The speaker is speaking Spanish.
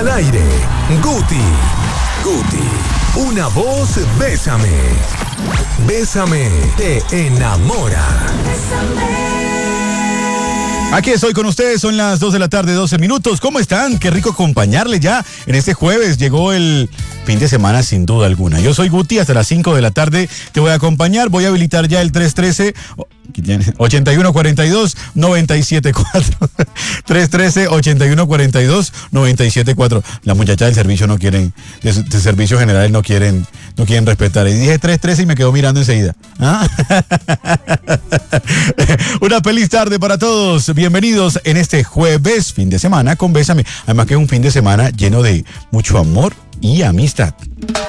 Al aire, Guti. Una voz, bésame. Bésame, te enamora. Aquí estoy con ustedes, son las 2 de la tarde, 12 minutos. ¿Cómo están? Qué rico acompañarle ya en este jueves. Llegó el fin de semana sin duda alguna. Yo soy Guti, hasta las 5 de la tarde te voy a acompañar. Voy a habilitar ya el 313-8142-974. 313-8142-974. Las muchachas del servicio no quieren, de servicios generales no quieren respetar. Y dije 313 y me quedo mirando enseguida. ¿Ah? Una feliz tarde para todos. Bienvenidos en este jueves, fin de semana con Bésame. Además que es un fin de semana lleno de mucho amor y amistad.